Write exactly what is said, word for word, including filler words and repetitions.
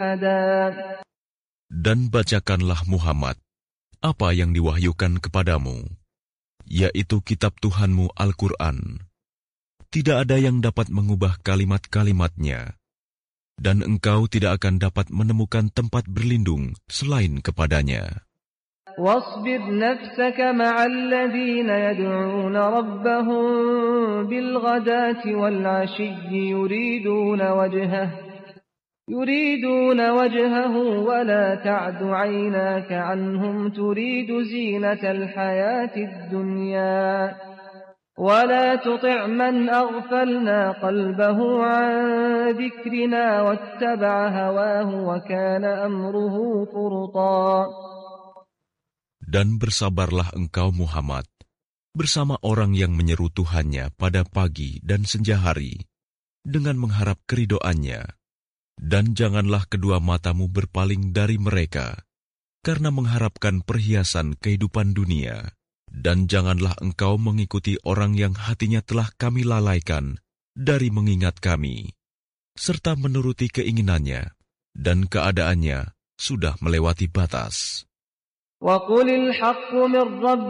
Dan bacakanlah Muhammad apa yang diwahyukan kepadamu, yaitu kitab Tuhanmu Al-Quran. Tidak ada yang dapat mengubah kalimat-kalimatnya, dan engkau tidak akan dapat menemukan tempat berlindung selain kepadanya. واصبر نفسك مع الذين يدعون ربهم بالغداة والعشي يريدون وجهه يريدون وجهه ولا تعد عيناك عنهم تريد زينة الحياة الدنيا ولا تطع من أغفلنا قلبه عن ذكرنا واتبع هواه وكان أمره فرطا. Dan bersabarlah engkau Muhammad bersama orang yang menyeru Tuhannya pada pagi dan senja hari dengan mengharap keridoannya. Dan janganlah kedua matamu berpaling dari mereka karena mengharapkan perhiasan kehidupan dunia. Dan janganlah engkau mengikuti orang yang hatinya telah kami lalaikan dari mengingat kami, serta menuruti keinginannya, dan keadaannya sudah melewati batas. وَقُلِ الْحَقُّ مِنْ رَبِّكُمْ